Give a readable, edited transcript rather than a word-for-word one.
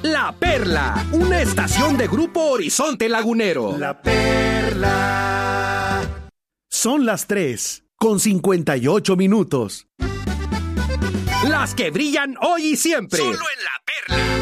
La Perla, una estación de Grupo Horizonte Lagunero. La Perla. Son las 3:58. Las que brillan hoy y siempre. Solo en La Perla.